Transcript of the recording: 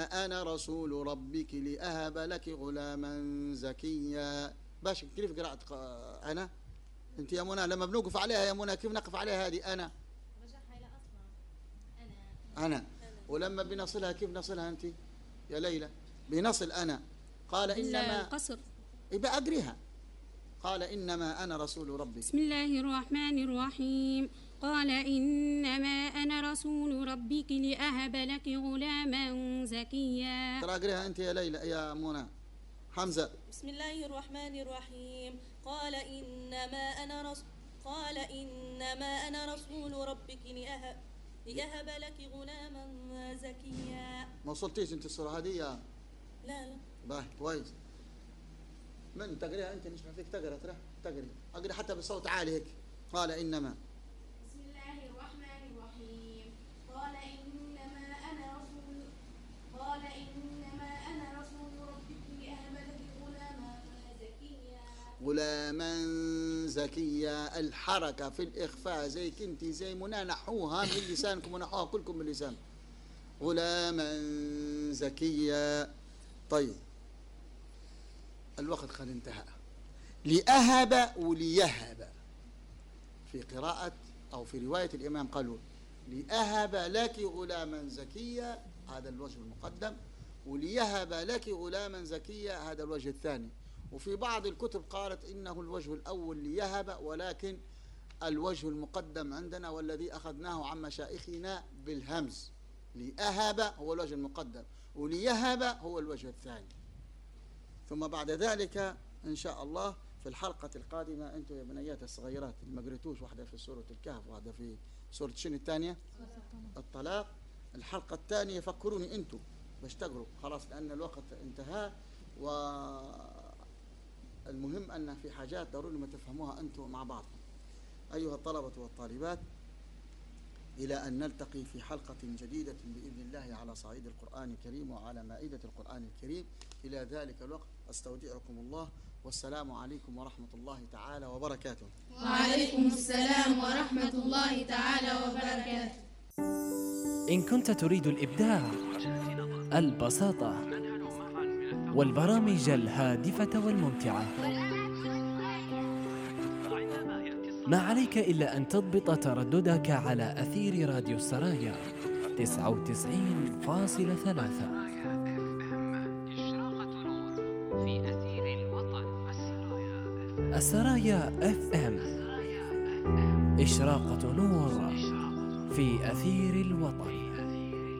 أنا رسول ربك لأهب لك غلاما زكيا. باش كيف قرأت أنا؟ أنت يا منى لما بنوقف عليها يا منى كيف نقف عليها هذه أنا؟ رجعها إلى أصلا أنا. ولما بنصلها كيف نصلها أنت يا ليلى؟ بنصل أنا. قال إنما القصر. يبقى أقريها. قال إنما أنا رسول ربك. بسم الله الرحمن الرحيم. قال إنما أنا رسول ربك لأهب لك غلاما زكيا. ترى أقريها أنت يا ليلى يا منى. حمزة. بسم الله الرحمن الرحيم. قال إنما أنا رسول ربك لأهب لك غلاما زكيا. ما وصلتيش أنت الصورة هذه يا؟ لا. باهي كويس. من تقريها أنت نسمع فيك تقري أقري حتى بصوت عالي هيك. قال إنما. بسم الله الرحمن الرحيم. قال إنما أنا رسول ربك لأهب لك غلاما زكيا. غلاما زكيا. الحركة في الإخفاء زي كنتي زي منى نحوها من لسانكم ونحوها كلكم من لسان. غلاما زكيا. طيب الوقت قد انتهى. لأهب وليهب في قراءة أو في رواية الإمام قالوا لأهب لك غلاما زكيا هذا الوجه المقدم، وليهب لك غلاما زكيا هذا الوجه الثاني. وفي بعض الكتب قالت إنه الوجه الأول ليهب، ولكن الوجه المقدم عندنا والذي أخذناه عن مشائخنا بالهمز. لأهب هو الوجه المقدم وليهب هو الوجه الثاني. ثم بعد ذلك إن شاء الله في الحلقة القادمة أنتم يا بنيات الصغيرات اللي ما قريتوش، واحدة في سورة الكهف واحدة في سورة شنو الثانية؟ الطلاق. الحلقة الثانية فكروني أنتم باش تقروا خلاص لأن الوقت انتهى. والمهم أن في حاجات ضروري ما تفهموها أنتم مع بعض. أيها الطلبة والطالبات، إلى أن نلتقي في حلقة جديدة بإذن الله على صعيد القرآن الكريم وعلى مائدة القرآن الكريم. إلى ذلك الوقت أستودعكم الله والسلام عليكم ورحمة الله تعالى وبركاته. وعليكم السلام ورحمة الله تعالى وبركاته. إن كنت تريد الإبداع، البساطة والبرامج الهادفة والممتعة، ما عليك إلا أن تضبط ترددك على أثير راديو السرايا 99.3. السرايا FM إشراقة نور في أثير الوطن.